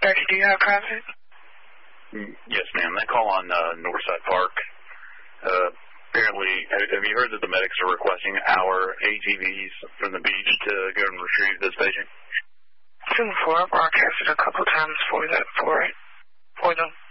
10:30. Do you have traffic? Yes, ma'am. That call on Northside Park. Apparently, have you heard that the medics are requesting our ATVs from the beach to go and retrieve this patient? 2-4, I broadcasted a couple times for them.